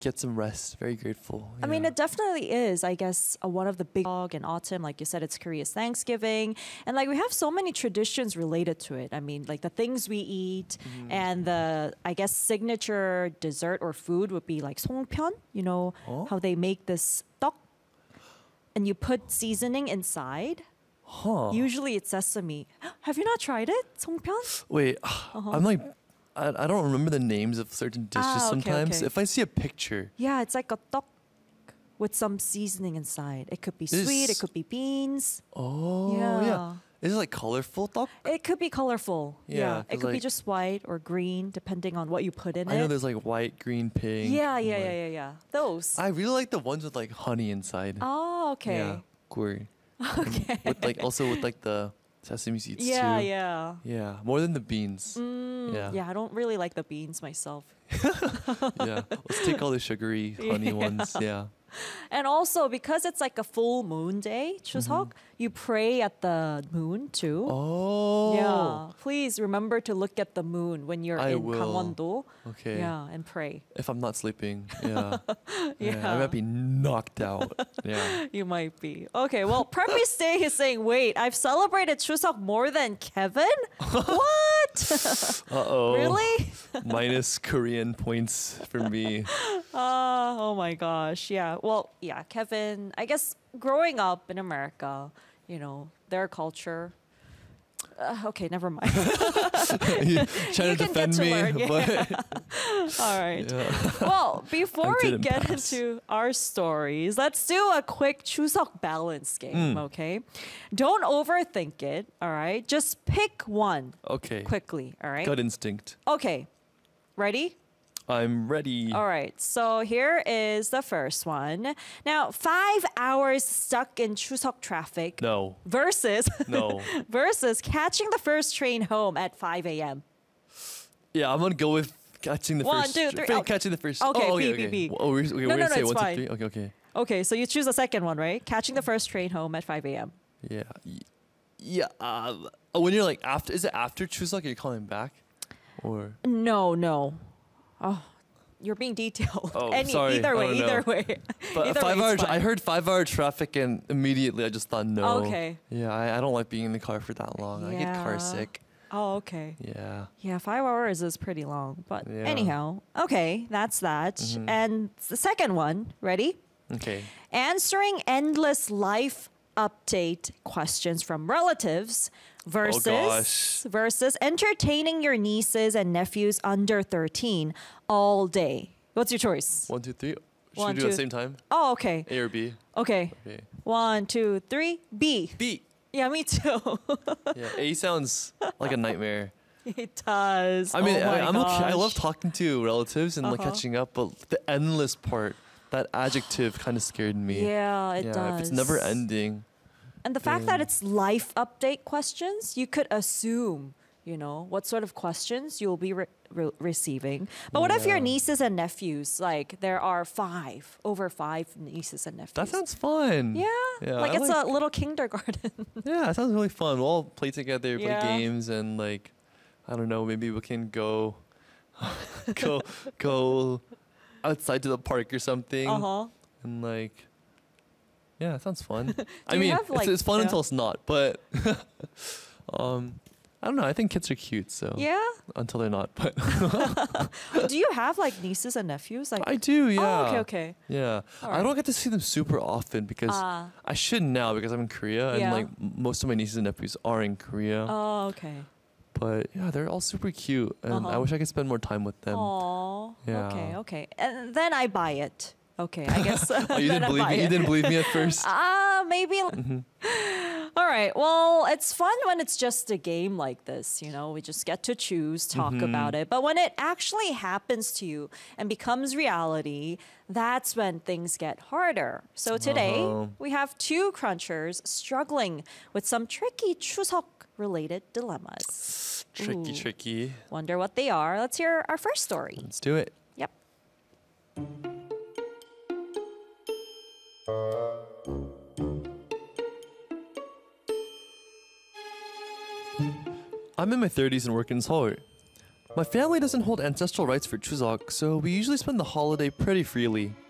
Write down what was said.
get some rest. Very grateful. I mean, Yeah. it definitely is, I guess, one of the big dog in autumn. Like you said, it's Korea's Thanksgiving. And like we have so many traditions related to it. I mean, like the things we eat and the, I guess, signature dessert or food would be like songpyeon. You know, Oh? how they make this tteok and you put seasoning inside. Huh. Usually it's sesame. Have you not tried it? Songpyeon? Wait, I'm like, I don't remember the names of certain dishes Ah, okay, sometimes. okay. If I see a picture, Yeah, it's like a tteok with some seasoning inside. It could be This- sweet, it could be beans. oh Yeah. yeah. Is it like colorful tteok? It could be colorful. Yeah, Yeah. It 'cause, could be like- just white or green, depending on what you put in I know it. there's like white, green, pink. Yeah, and, yeah, like- yeah, yeah, yeah. Those. I really like the ones with like honey inside. Oh, okay. Yeah, gory. Okay. With like also with like the sesame seeds Yeah, too. yeah. Yeah, more than the beans. Yeah. Yeah. I don't really like the beans myself. Yeah. Let's take all the sugary honey Yeah. ones. Yeah. And also because it's like a full moon day, Chuseok, you pray at the moon too. Mm-hmm. Oh. Yeah. Please remember to look at the moon when you're I in will. Gangwon-do. Okay. Yeah, and pray. If I'm not sleeping. Yeah. Yeah. I might be knocked out. Yeah. You might be. Okay, well, Preppy Stay is saying, wait, I've celebrated Chuseok more than Kevin? What? Uh-oh. Really? Minus Korean points for me. Oh my gosh. Yeah. Well, yeah, Kevin, I guess growing up in America, you know, their culture. Okay, never mind. You trying You to can get defend to me, learn, yeah. but All right. yeah. Well, before we didn't get pass. into our stories, let's do a quick Chuseok balance game, okay? Don't overthink it, all right? Just pick one Okay. quickly, all right? Gut instinct. Okay. Ready? I'm ready. All right. So here is the first one. Now, 5 hours stuck in Chuseok traffic No. versus No. versus catching the first train home at 5 a.m. Yeah, I'm gonna go with catching the One, first. two, three. Wait, catching the first. Okay, oh, B, okay, B, okay. B. Oh, we're No, gonna no, say it's 1, 2, fine. 3. Okay, okay. Okay, so you choose the second one, right? Catching the first train home at 5 a.m. Yeah. Yeah. When you're like after, is it after Chuseok? You're calling back, or No, no. Oh, you're being detailed. Oh, sorry. Either I way, don't know. either way. but Either way, 5 it's hours? fine. I heard 5 hour traffic, and immediately I just thought no. Okay. Yeah, I don't like being in the car for that long. I get car Yeah. sick. Oh, okay. Yeah. Yeah, 5 hours is pretty long. But Yeah. anyhow, okay, that's that. And the second one, ready? Okay. Answering endless life update questions from relatives versus gosh. versus entertaining your nieces and nephews under 13 all day. What's your choice? 1, 2, 3. Should One, we do it at two. the same time? Oh, okay. A or B? Okay. Okay. 1, 2, 3. B. B. Yeah, me too. Yeah. A sounds like a nightmare. It does. I mean, oh my I'm okay. I love gosh. talking to relatives and like Uh-huh. catching up, but the endless part, that adjective kind of scared me. Yeah, it does. If it's never ending. And the fact that it's life update questions, you could assume, you know, what sort of questions you'll be receiving. But what if your Yeah. nieces and nephews, like there are over 5 nieces and nephews? That sounds fun. yeah, Yeah, like I it's a little kindergarten. Yeah, it sounds really fun. We'll all play together, play Yeah. games, and like, I don't know, maybe we can go, go outside to the park or something, Uh-huh. and like, yeah, it sounds fun. I you mean, have, like, it's fun yeah. until it's not, but I don't know. I think kids are cute, so Yeah. until they're not. But Do you have like nieces and nephews? Like I do, yeah. Oh, okay, okay. Yeah, All I right. don't get to see them super often because Ah. I should now because I'm in Korea Yeah. and like most of my nieces and nephews are in Korea. Oh, okay. But yeah, they're all super cute, and I Uh-huh. wish I could spend more time with them. Oh. Yeah. Okay, okay. And then I buy it. Okay, I guess. Oh, you then didn't I believe buy me? You it. didn't believe me at first? Maybe. All right. Well, it's fun when it's just a game like this. You know, we just get to choose, talk about it. But when it actually happens to you and becomes reality, that's when things get harder. So today, we have 2 crunchers struggling with some tricky Chuseok related dilemmas. Tricky, Ooh. tricky. Wonder what they are. Let's hear our first story. Let's do it. Yep. I'm in my 30s and work in Seoul. My family doesn't hold ancestral rites for Chuseok, so we usually spend the holiday pretty freely.